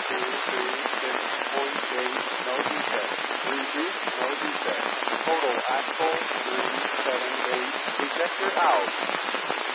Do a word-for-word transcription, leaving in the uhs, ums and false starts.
two three six point eight, no defect. Reduce, no defect. Total axle three seven eight. Ejector out.